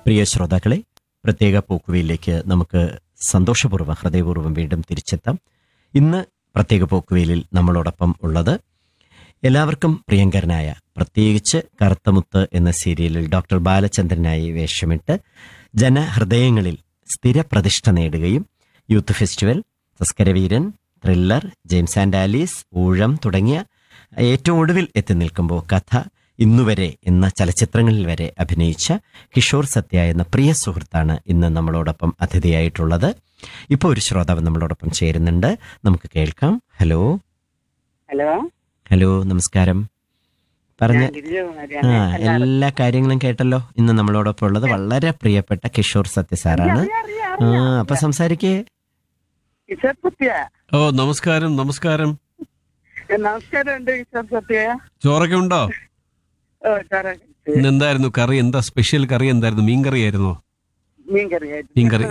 പ്രിയ ശ്രോതാക്കളെ, പ്രത്യേക പോക്കുവയിലേക്ക് നമുക്ക് സന്തോഷപൂർവ്വം ഹൃദയപൂർവ്വം വീണ്ടും തിരിച്ചെത്താം. ഇന്ന് പ്രത്യേക പോക്കുവയിലിൽ നമ്മളോടൊപ്പം ഉള്ളത് എല്ലാവർക്കും പ്രിയങ്കരനായ, പ്രത്യേകിച്ച് കറുത്തമുത്ത് എന്ന സീരിയലിൽ ഡോക്ടർ ബാലചന്ദ്രനായി വേഷമിട്ട് ജനഹൃദയങ്ങളിൽ സ്ഥിരപ്രതിഷ്ഠ നേടുകയും youth festival, തസ്കരവീരൻ, thriller, James and Alice, ഊഴം തുടങ്ങിയ ഏറ്റവും ഒടുവിൽ എത്തി നിൽക്കുമ്പോൾ കഥ ഇന്നുവരെ എന്ന ചലച്ചിത്രങ്ങളിൽ വരെ അഭിനയിച്ച കിഷോർ സത്യ എന്ന പ്രിയ സുഹൃത്താണ് ഇന്ന് നമ്മളോടൊപ്പം അതിഥിയായിട്ടുള്ളത്. ഇപ്പോൾ ഒരു ശ്രോതാവ് നമ്മളോടൊപ്പം ചേരുന്നുണ്ട്, നമുക്ക് കേൾക്കാം. ഹലോ ഹലോ ഹലോ നമസ്കാരം. പറഞ്ഞ ഞാൻ എല്ലാ കാര്യങ്ങളും കേട്ടല്ലോ. ഇന്ന് നമ്മളോടൊപ്പം ഉള്ളത് വളരെ പ്രിയപ്പെട്ട കിഷോർ സത്യ സാറാണ്. അപ്പൊ സംസാരിക്കേ. കിഷോർ സത്യ. ഓ, നമസ്കാരം. നമസ്കാരം. നമസ്കാരമുണ്ട് കിഷോർ സത്യ. ചോറൊക്കെ ഉണ്ടോ? ഓ, ചോറ് ഇന്ന് എന്തായിരുന്നു കറി? എന്താ സ്പെഷ്യൽ കറി? എന്തായിരുന്നു? മീൻകറി ആയിരുന്നോ? മീൻകറി.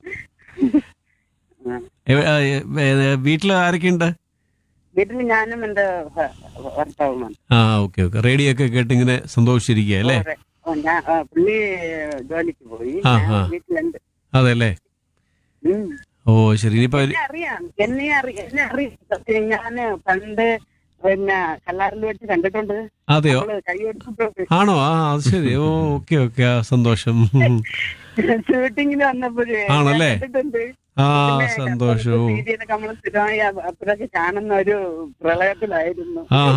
വീട്ടില് ആരൊക്കെയുണ്ട്? വീട്ടിൽ ഞാനും എന്റെ ഭർത്താവുമാണ്. Okay okay. റേഡിയോ ഒക്കെ കേട്ട് ഇങ്ങനെ സന്തോഷിച്ചിരിക്കുക അല്ലേ? പുള്ളി ജോലിക്ക് പോയി. വീട്ടിലുണ്ട്. അതെ അല്ലേ? ഓ ശരി. ഇനിയിപ്പോ എന്നെ അറിയാം സത്യം. ഞാന് പണ്ട് പിന്നെ കല്ലാറിൽ വെച്ച് കണ്ടിട്ടുണ്ട്. അതെയോ? കൈ കൊടുത്തിട്ടുണ്ട്. ആണോ? അത് ശരി. ഓ ഓക്കെ ഓക്കെ. സന്തോഷം. ഷൂട്ടിങ്ങിന് വന്നപ്പോഴേ ആണല്ലേ? കണ്ടിട്ടുണ്ട്. സന്തോഷവും. സീരിയലൊക്കെ നമ്മള് സ്ഥിരമായി അപ്പോഴൊക്കെ കാണുന്ന ഒരു പ്രളയത്തിലായിരുന്നു.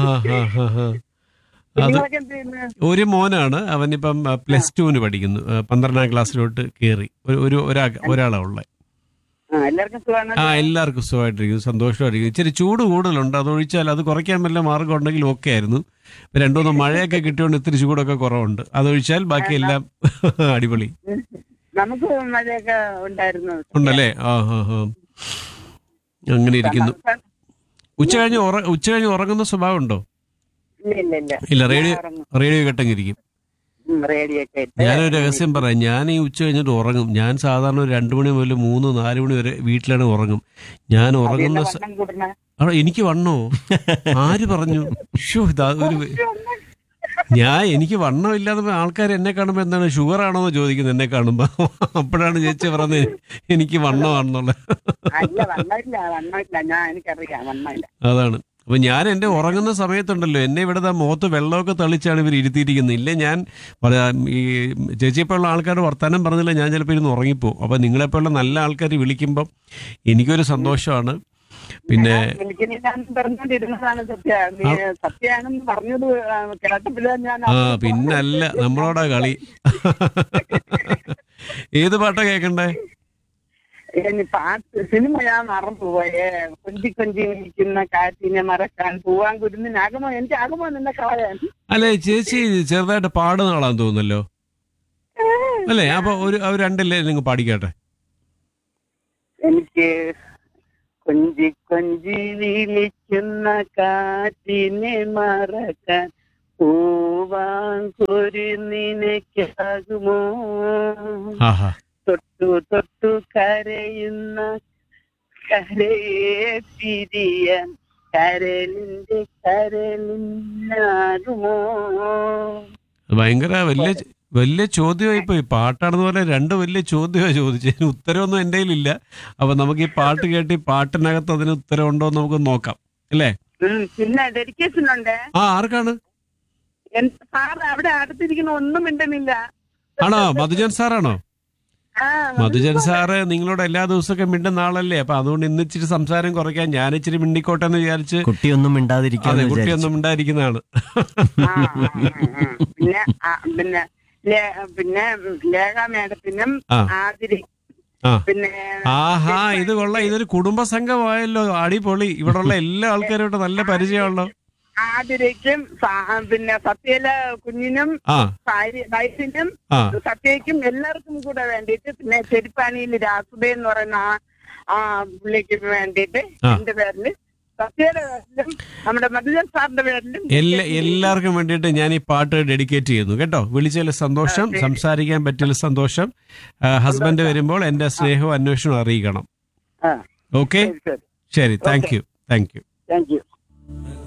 അത് ഒരു മോനാണ്. അവനിപ്പം +2 പഠിക്കുന്നു. 12ാം ക്ലാസ്സിലോട്ട് കയറി. ഒരാളാ ഉള്ളത്. എല്ലാവർക്കും സുഖമായിട്ടിരിക്കുന്നു, സന്തോഷമായിട്ടിരിക്കുന്നു. ഇച്ചിരി ചൂട് കൂടുതലുണ്ട്. അതൊഴിച്ചാൽ അത് കുറയ്ക്കാൻ വല്ല മാർഗം ഉണ്ടെങ്കിൽ ഓക്കെ ആയിരുന്നു. 2-3 മഴയൊക്കെ കിട്ടിയോണ്ട് ഇത്തിരി ചൂടൊക്കെ കുറവുണ്ട്. അതൊഴിച്ചാൽ ബാക്കിയെല്ലാം അടിപൊളി. നമുക്ക് മഴയൊക്കെ ഉണ്ടായിരുന്നു. ഉണ്ടല്ലേ? അങ്ങനെ ഇരിക്കുന്നു. ഉച്ച കഴിഞ്ഞ് ഉറങ്ങുന്ന സ്വഭാവം ഉണ്ടോ? ഇല്ല. റേഡിയോ കേട്ടെങ്കിരിക്കും. ഞാനൊരു രഹസ്യം പറയാം. ഞാൻ ഈ ഉച്ച കഴിഞ്ഞിട്ട് ഉറങ്ങും. ഞാൻ സാധാരണ ഒരു 2 മണി മുതൽ 3-4 മണി വരെ വീട്ടിലാണ് ഉറങ്ങും. ഞാൻ ഉറങ്ങുന്ന എനിക്ക് വണ്ണോ? ആര് പറഞ്ഞു? എനിക്ക് വണ്ണം ഇല്ലാതെ ആൾക്കാർ എന്നെ കാണുമ്പോ എന്താണ് ഷുഗർ ആണോ എന്ന് ചോദിക്കുന്നത് എന്നെ കാണുമ്പോ. അപ്പോഴാണ് ചേച്ചി പറഞ്ഞത് എനിക്ക് വണ്ണമാണെന്നുള്ള. അതാണ്. അപ്പൊ ഞാൻ എന്റെ ഉറങ്ങുന്ന സമയത്തുണ്ടല്ലോ, എന്നെ ഇവിടെ മുഖത്ത് വെള്ളമൊക്കെ തളിച്ചാണ് ഇവർ ഇരുത്തിയിരിക്കുന്നത്. ഇല്ലേ ഞാൻ ഈ ചേച്ചിയെപ്പോഴുള്ള ആൾക്കാരുടെ വർത്താനം പറഞ്ഞില്ല, ഞാൻ ചിലപ്പോൾ ഇരുന്ന് ഉറങ്ങിപ്പോവും. അപ്പൊ നിങ്ങളെപ്പോലുള്ള നല്ല ആൾക്കാർ വിളിക്കുമ്പം എനിക്കൊരു സന്തോഷമാണ്. പിന്നെ പിന്നല്ല, നമ്മളോടാ കളി. ഏത് പാട്ടാ കേക്കണ്ടേ? സിനിമ ഞാൻ മറന്നുപോയേ. കൊഞ്ചി കൊഞ്ചി നിൽക്കുന്ന കാറ്റിനെ മറക്കാൻ പോവാൻ കുരുന്നിനാകുമോ എനിക്ക് ആകുമോ നിന്നെ കളയാൻ. അല്ലെ ചേച്ചി ചെറുതായിട്ട് പാടുന്ന ആളാന്ന് തോന്നുന്നല്ലോ അല്ലേ? അപ്പൊ ഒരു 2 നിങ്ങൾ പാടിക്കട്ടെ. എനിക്ക് കൊഞ്ചി കൊഞ്ചി വിളിക്കുന്ന കാറ്റിനെ മറക്കാൻ പോവാൻ കുരുന്നിനേക്കാകുമോ, തൊട്ടു തൊട്ടു കരയുന്ന കരയെ പിരിയാൻ കരലിന്റെ കരലിനാകുമോ. ഭയങ്കര വലിയ ചോദ്യമായി പോയി. പാട്ടാണെന്ന് പോലെ 2 വലിയ ചോദ്യമാണ് ചോദിച്ചതിന് ഉത്തരവൊന്നും എൻ്റെ കയ്യിലില്ല. അപ്പൊ നമുക്ക് ഈ പാട്ട് കേട്ട് ഈ പാട്ടിനകത്ത് അതിന് ഉത്തരം ഉണ്ടോ എന്ന് നമുക്ക് നോക്കാം അല്ലേ? പിന്നെ ഡെഡിക്കേഷൻ ഉണ്ട്. ആർക്കാണ്? സാർ അവിടെ അടുത്തിരിക്കുന്ന ഒന്നും മിണ്ടുന്നില്ല. ആണോ? മധുജൻ സാറാണോ? മധുജൻ സാറ് നിങ്ങളോട് എല്ലാ ദിവസമൊക്കെ മിണ്ടുന്ന ആളല്ലേ? അപ്പൊ അതുകൊണ്ട് ഇന്ന് ഇച്ചിരി സംസാരം കുറയ്ക്കാൻ ഞാൻ ഇച്ചിരി മിണ്ടിക്കോട്ടെ എന്ന് വിചാരിച്ച്. കുട്ടിയൊന്നും മിണ്ടാതിരിക്കാതെ. കുട്ടിയൊന്നും മിണ്ടാതിരിക്കുന്നതാണ്. പിന്നെ ലേഖ മേഡത്തിനും പിന്നെ ഇത് കൊള്ളാം. ഇതൊരു കുടുംബ സംഘമായല്ലോ. അടിപൊളി. ഇവിടെ ഉള്ള എല്ലാ ആൾക്കാരോട്ട് നല്ല പരിചയമുള്ളോ? ആതിരയ്ക്കും പിന്നെ സത്യയിലെ കുഞ്ഞിനും വയസ്സിനും സത്യയ്ക്കും എല്ലാവർക്കും കൂടെ വേണ്ടിയിട്ട്, പിന്നെ ചെരുപ്പാണിയിൽ രാസുദേ എന്ന് പറയുന്ന ആ പുള്ളിക്ക് വേണ്ടിയിട്ട് എന്റെ പേരില്, സത്യയുടെ പേരിലും നമ്മുടെ മധുജൻ സാറിന്റെ പേരിലും എല്ലാവർക്കും വേണ്ടിയിട്ട് ഞാൻ ഈ പാട്ട് ഡെഡിക്കേറ്റ് ചെയ്യുന്നു കേട്ടോ. വിളിച്ചതിൽ സന്തോഷം, സംസാരിക്കാൻ പറ്റിയ സന്തോഷം. ഹസ്ബൻഡ് വരുമ്പോൾ എന്റെ സ്നേഹവും അന്വേഷണവും അറിയിക്കണം. ഓക്കെ, ശരി. Thank you.